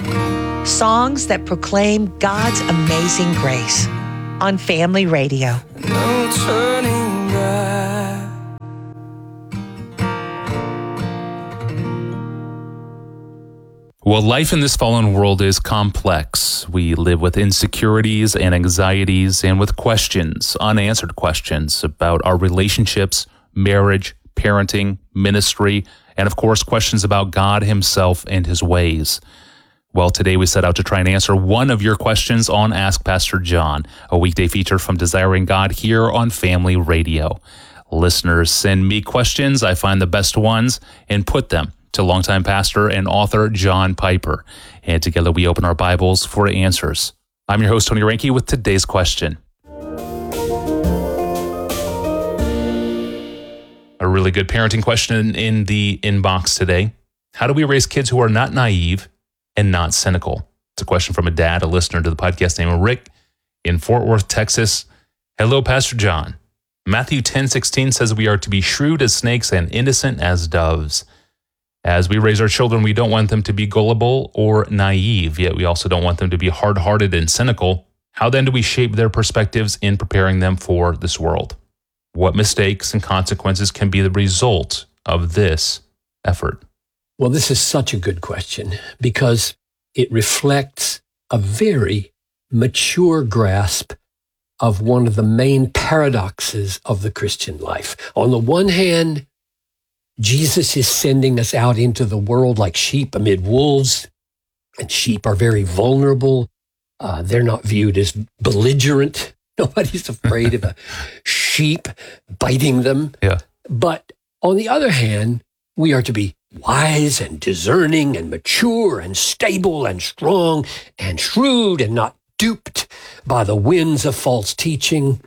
Songs that proclaim God's amazing grace on Family Radio. No turning back. Well, life in this fallen world is complex. We live with insecurities and anxieties and with questions, unanswered questions about our relationships, marriage, parenting, ministry, and of course, questions about God himself and his ways. Well, today we set out to try and answer one of your questions on Ask Pastor John, a weekday feature from Desiring God here on Family Radio. Listeners send me questions. I find the best ones and put them to longtime pastor and author John Piper. And together we open our Bibles for answers. I'm your host, Tony Reinke, with today's question. A really good parenting question in the inbox today. How do we raise kids who are not naive and not cynical? It's a question from a dad, a listener to the podcast named Rick in Fort Worth, Texas. Hello, Pastor John. Matthew 10:16 says we are to be shrewd as snakes and innocent as doves. As we raise our children, we don't want them to be gullible or naive, yet we also don't want them to be hard-hearted and cynical. How then do we shape their perspectives in preparing them for this world? What mistakes and consequences can be the result of this effort? Well, this is such a good question because it reflects a very mature grasp of one of the main paradoxes of the Christian life. On the one hand, Jesus is sending us out into the world like sheep amid wolves, and sheep are very vulnerable. They're not viewed as belligerent. Nobody's afraid of a sheep biting them. Yeah. But on the other hand, we are to be wise and discerning and mature and stable and strong and shrewd and not duped by the winds of false teaching.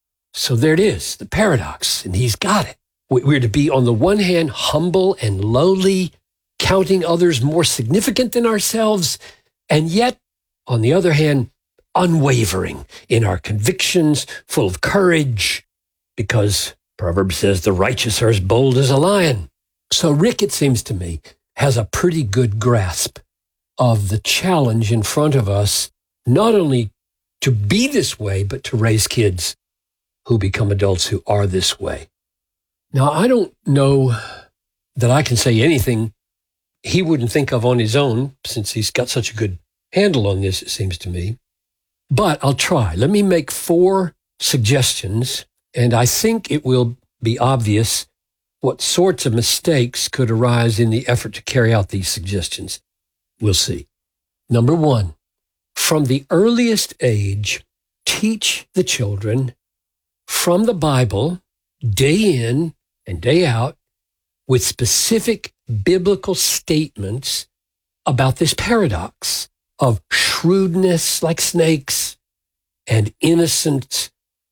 So there it is, the paradox, and he's got it. We're to be, on the one hand, humble and lowly, counting others more significant than ourselves, and yet, on the other hand, unwavering in our convictions, full of courage, because Proverbs says the righteous are as bold as a lion. So Rick, it seems to me, has a pretty good grasp of the challenge in front of us, not only to be this way, but to raise kids who become adults who are this way. Now, I don't know that I can say anything he wouldn't think of on his own, since he's got such a good handle on this, it seems to me. But I'll try. Let me make 4 suggestions, and I think it will be obvious what sorts of mistakes could arise in the effort to carry out these suggestions. We'll see. Number 1, from the earliest age, teach the children from the Bible, day in and day out, with specific biblical statements about this paradox of shrewdness like snakes and innocence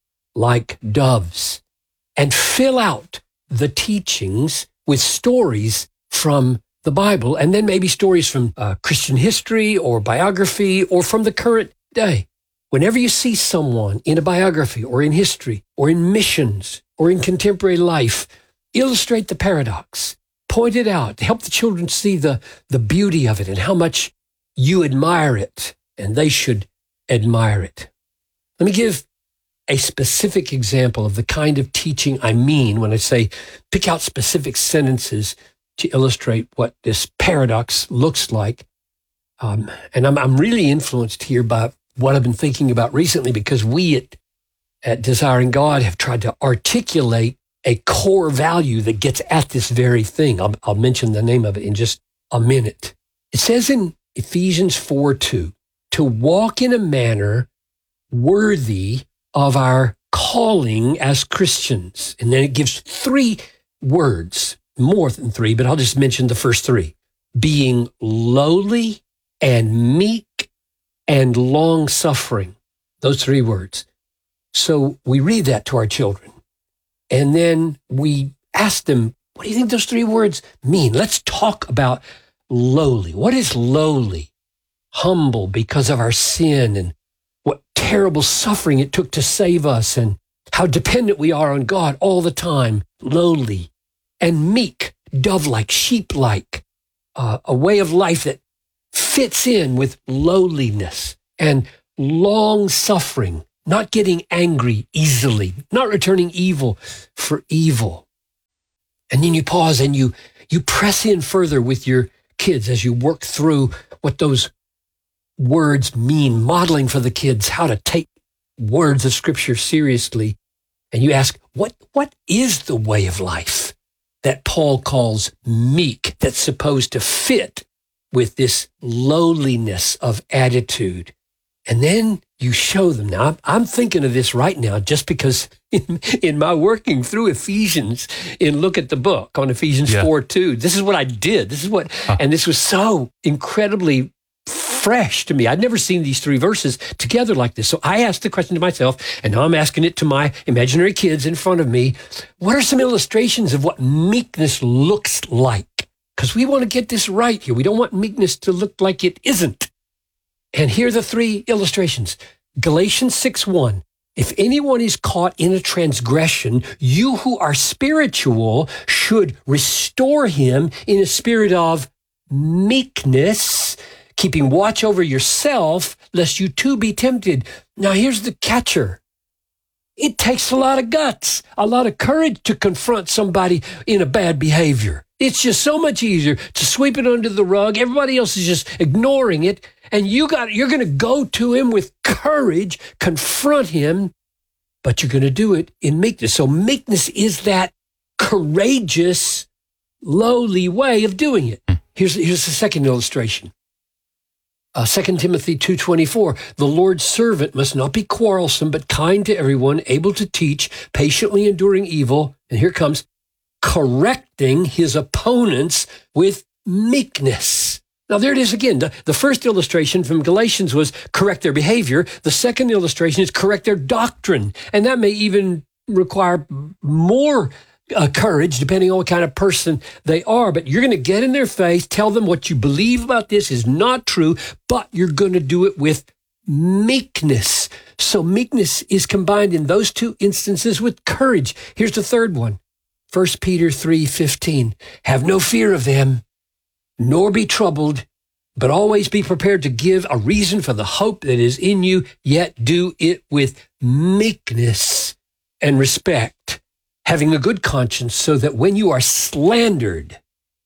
like doves, and fill out the teachings with stories from the Bible, and then maybe stories from Christian history or biography or from the current day. Whenever you see someone in a biography or in history or in missions or in contemporary life, illustrate the paradox, point it out, help the children see the beauty of it and how much you admire it, and they should admire it. Let me give a specific example of the kind of teaching I mean when I say pick out specific sentences to illustrate what this paradox looks like. And I'm really influenced here by what I've been thinking about recently, because we at Desiring God have tried to articulate a core value that gets at this very thing. I'll mention the name of it in just a minute. It says in Ephesians 4:2, to walk in a manner worthy of our calling as Christians. And then it gives 3 words, more than 3, but I'll just mention the first 3. Being lowly and meek and long-suffering. Those 3 words. So we read that to our children. And then we ask them, what do you think those 3 words mean? Let's talk about lowly. What is lowly? Humble because of our sin and what terrible suffering it took to save us and how dependent we are on God all the time. Lowly. And meek, dove-like, sheep-like, a way of life that fits in with lowliness and long suffering, not getting angry easily, not returning evil for evil. And then you pause and you press in further with your kids as you work through what those words mean, modeling for the kids how to take words of Scripture seriously. And you ask, what is the way of life that Paul calls meek, that's supposed to fit with this lowliness of attitude? And then you show them. Now, I'm thinking of this right now just because in my working through Ephesians, in Look at the Book on Ephesians 4:2, this is what I did. And this was so incredibly fresh to me. I'd never seen these three verses together like this. So I asked the question to myself, and now I'm asking it to my imaginary kids in front of me. What are some illustrations of what meekness looks like? Because we want to get this right here. We don't want meekness to look like it isn't. And here are the three illustrations. Galatians 6:1. If anyone is caught in a transgression, you who are spiritual should restore him in a spirit of meekness, keeping watch over yourself, lest you too be tempted. Now here's the catcher. It takes a lot of guts, a lot of courage to confront somebody in a bad behavior. It's just so much easier to sweep it under the rug. Everybody else is just ignoring it. And you're going to go to him with courage, confront him, but you're going to do it in meekness. So meekness is that courageous, lowly way of doing it. Here's the second illustration. 2 Timothy 2:24, the Lord's servant must not be quarrelsome, but kind to everyone, able to teach, patiently enduring evil. And here comes, correcting his opponents with meekness. Now there it is again. The first illustration from Galatians was correct their behavior. The second illustration is correct their doctrine. And that may even require more courage, depending on what kind of person they are. But you're going to get in their face, tell them what you believe about this is not true, but you're going to do it with meekness. So meekness is combined in those two instances with courage. Here's the third one. 1 Peter 3:15. Have no fear of them, nor be troubled, but always be prepared to give a reason for the hope that is in you, yet do it with meekness and respect, having a good conscience, so that when you are slandered,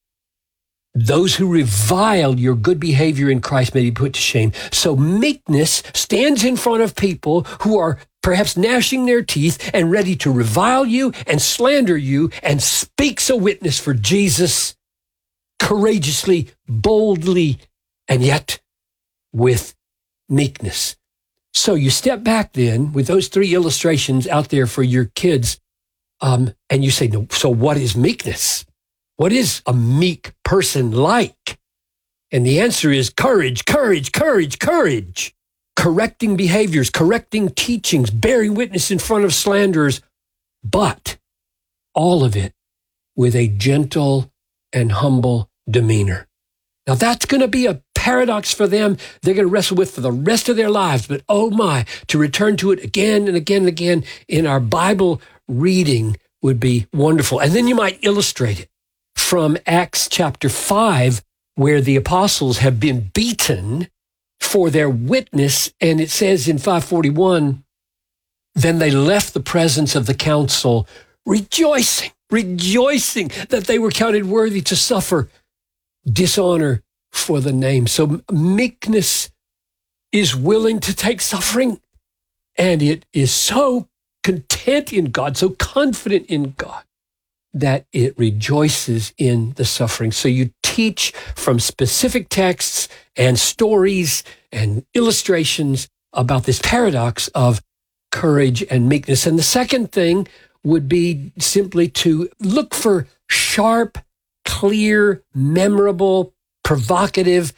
those who revile your good behavior in Christ may be put to shame. So meekness stands in front of people who are perhaps gnashing their teeth and ready to revile you and slander you, and speaks a witness for Jesus courageously, boldly, and yet with meekness. So you step back then with those three illustrations out there for your kids, and you say, no, so what is meekness? What is a meek person like? And the answer is courage, courage, courage, courage. Correcting behaviors, correcting teachings, bearing witness in front of slanderers, but all of it with a gentle and humble demeanor. Now that's going to be a paradox for them they're going to wrestle with for the rest of their lives. But oh my, to return to it again and again and again in our Bible reading would be wonderful. And then you might illustrate it from Acts chapter 5, where the apostles have been beaten for their witness. And it says in 5:41, then they left the presence of the council, rejoicing that they were counted worthy to suffer dishonor for the name. So meekness is willing to take suffering, and it is so content in God, so confident in God, that it rejoices in the suffering. So you teach from specific texts and stories and illustrations about this paradox of courage and meekness. And the second thing would be simply to look for sharp, clear, memorable, provocative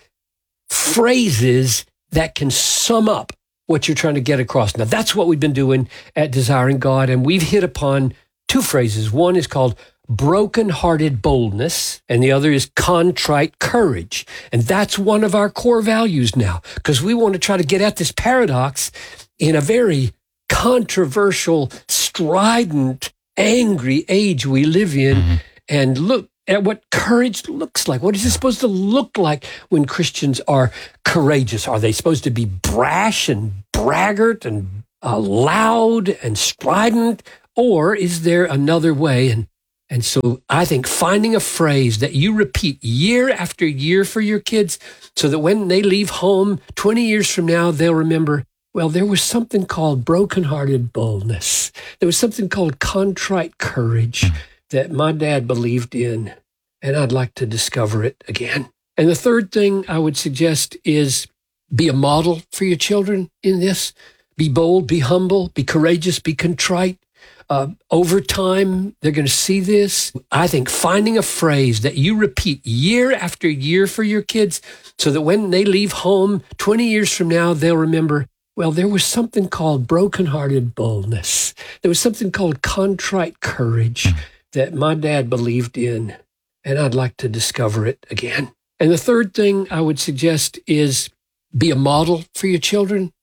phrases that can sum up what you're trying to get across. Now, that's what we've been doing at Desiring God, and we've hit upon two phrases. One is called broken-hearted boldness, and the other is contrite courage. And that's one of our core values now, because we want to try to get at this paradox in a very controversial, strident, angry age we live in, and look at what courage looks like. What is it supposed to look like when Christians are courageous? Are they supposed to be brash and braggart and loud and strident? Or is there another way? And so I think finding a phrase that you repeat year after year for your kids so that when they leave home 20 years from now, they'll remember, well, there was something called brokenhearted boldness. There was something called contrite courage that my dad believed in, and I'd like to discover it again. And the third thing I would suggest is be a model for your children in this. Be bold, be humble, be courageous, be contrite. Over time, they're going to see this. I think finding a phrase that you repeat year after year for your kids so that when they leave home 20 years from now, they'll remember, well, there was something called brokenhearted boldness. There was something called contrite courage that my dad believed in, and I'd like to discover it again. And the third thing I would suggest is be a model for your children